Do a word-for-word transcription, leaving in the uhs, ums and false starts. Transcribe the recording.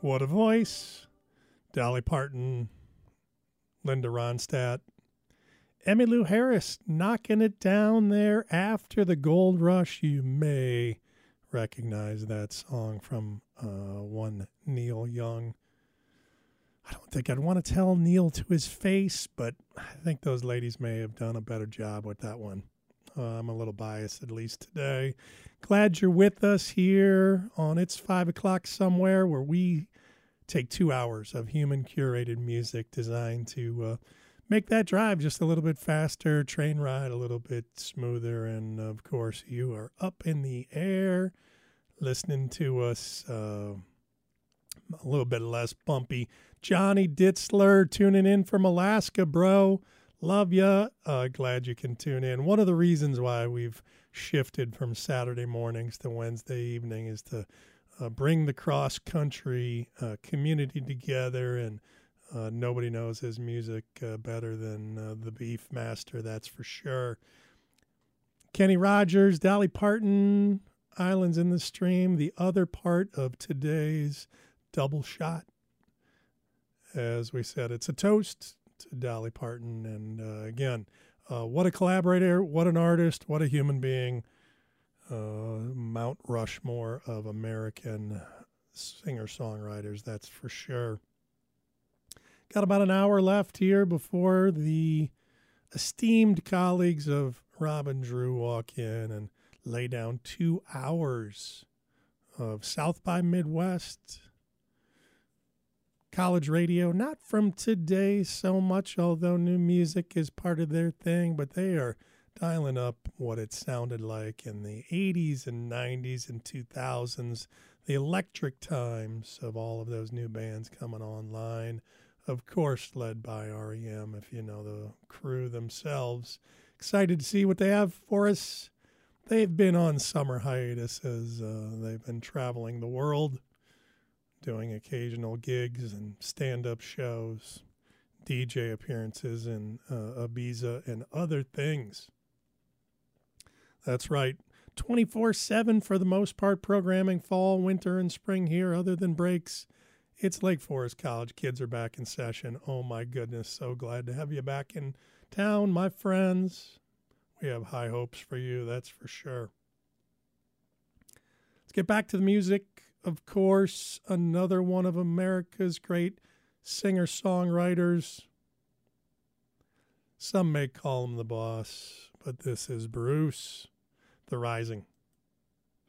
What a voice. Dolly Parton, Linda Ronstadt, Emmylou Harris knocking it down there after the gold rush. You may recognize that song from uh, one Neil Young. I don't think I'd want to tell Neil to his face, but I think those ladies may have done a better job with that one. Uh, I'm a little biased, at least today. Glad you're with us here on It's five o'clock Somewhere, where we take two hours of human-curated music designed to uh, make that drive just a little bit faster, train ride a little bit smoother, and, of course, you are up in the air listening to us uh, a little bit less bumpy. Johnny Ditzler tuning in from Alaska, bro. Love ya. Uh, glad you can tune in. One of the reasons why we've shifted from Saturday mornings to Wednesday evening is to uh, bring the cross-country uh, community together, and uh, nobody knows his music uh, better than uh, the Beef Master, that's for sure. Kenny Rogers, Dolly Parton, Islands in the Stream, the other part of today's double shot. As we said, it's a toast to Dolly Parton. And uh, again, uh, what a collaborator, what an artist, what a human being. Uh, Mount Rushmore of American singer-songwriters, that's for sure. Got about an hour left here before the esteemed colleagues of Rob and Drew walk in and lay down two hours of South by Midwest college radio, not from today so much, although new music is part of their thing, but they are dialing up what it sounded like in the eighties and nineties and two thousands, the electric times of all of those new bands coming online, of course led by R E M, if you know the crew themselves. Excited to see what they have for us. They've been on summer hiatuses. Uh, they've been traveling the world, doing occasional gigs and stand-up shows, D J appearances in uh, Ibiza, and other things. That's right. twenty-four seven for the most part, programming fall, winter, and spring here, other than breaks. It's Lake Forest College. Kids are back in session. Oh, my goodness. So glad to have you back in town, my friends. We have high hopes for you, that's for sure. Let's get back to the music. Of course, another one of America's great singer-songwriters. Some may call him the boss, but this is Bruce, The Rising.